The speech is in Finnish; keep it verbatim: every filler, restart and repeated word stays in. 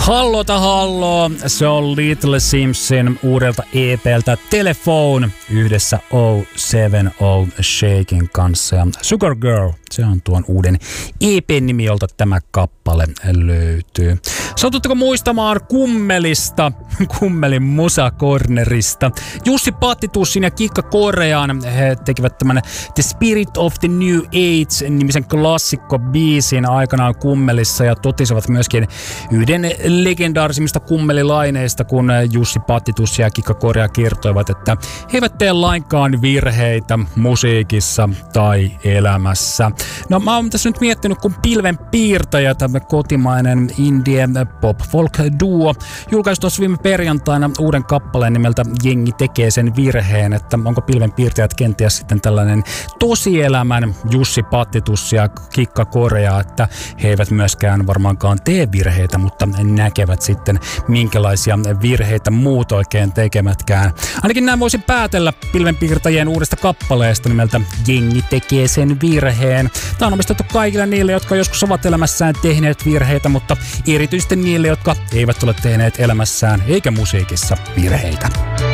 Hallota hallo, se on Little Simsin uudelta E P:ltä Telephone yhdessä O seven O Shaken kanssa. Ja Sugar Girl, se on tuon uuden E P:n nimi, jolta tämä kappale löytyy. Satutteko muistamaan Kummelista, Kummelin musakornerista? Jussi Pattitussin ja Kikka Korean he tekivät tämän The Spirit of the New Age-nimisen klassikko-biisin aikanaan Kummelissa ja totisivat myöskin yhden legendaarisimmista kummelilaineista, kun Jussi Pattitus ja Kikka Korea kertoivat, että he eivät tee lainkaan virheitä musiikissa tai elämässä. No mä oon tässä nyt miettinyt, kun Pilvenpiirtäjät, kotimainen indie pop folk duo, julkaisi tuossa viime perjantaina uuden kappaleen nimeltä Jengi tekee sen virheen, että onko Pilvenpiirtäjät kenties sitten tällainen tosielämän Jussi Pattitus ja Kikka Korea, että he eivät myöskään varmaankaan tee virheitä, mutta näkevät sitten minkälaisia virheitä muut oikein tekemätkään. Ainakin näin voisin päätellä Pilvenpiirtäjien uudesta kappaleesta nimeltä Jengi tekee sen virheen. Tämä on omistettu kaikille niille, jotka joskus ovat elämässään tehneet virheitä, mutta erityisesti niille, jotka eivät ole tehneet elämässään eikä musiikissa virheitä.